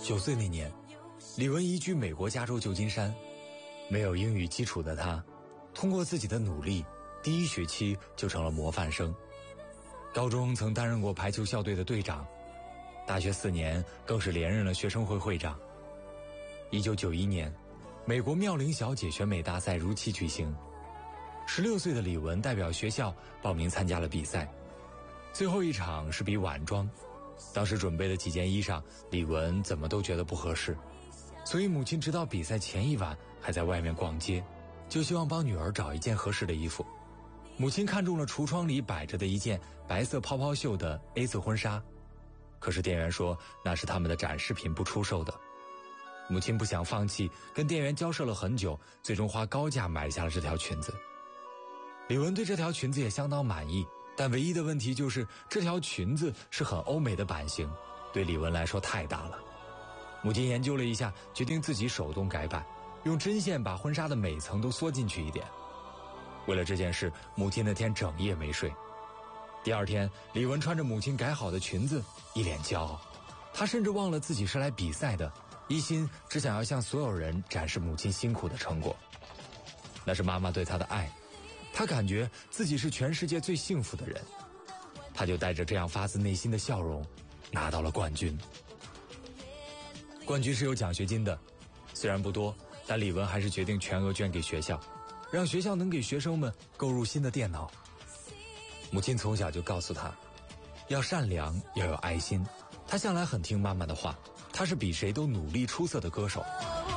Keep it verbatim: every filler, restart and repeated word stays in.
九岁那年，李玟移居美国加州旧金山。没有英语基础的她，通过自己的努力，第一学期就成了模范生。高中曾担任过排球校队的队长，大学四年更是连任了学生会会长。一九九一年，美国妙龄小姐选美大赛如期举行。十六岁的李玟代表学校报名参加了比赛，最后一场是比晚装。当时准备的几件衣裳，李玟怎么都觉得不合适，所以母亲直到比赛前一晚还在外面逛街，就希望帮女儿找一件合适的衣服。母亲看中了橱窗里摆着的一件白色泡泡袖的 A 字婚纱，可是店员说那是他们的展示品，不出售的。母亲不想放弃，跟店员交涉了很久，最终花高价买下了这条裙子。李玟对这条裙子也相当满意，但唯一的问题就是这条裙子是很欧美的版型，对李玟来说太大了。母亲研究了一下，决定自己手动改版，用针线把婚纱的每层都缩进去一点。为了这件事，母亲那天整夜没睡。第二天，李玟穿着母亲改好的裙子，一脸骄傲。她甚至忘了自己是来比赛的，一心只想要向所有人展示母亲辛苦的成果。那是妈妈对她的爱，她感觉自己是全世界最幸福的人。她就带着这样发自内心的笑容，拿到了冠军。冠军是有奖学金的，虽然不多，但李玟还是决定全额捐给学校，让学校能给学生们购入新的电脑。母亲从小就告诉她，要善良，要有爱心。她向来很听妈妈的话，她是比谁都努力出色的歌手。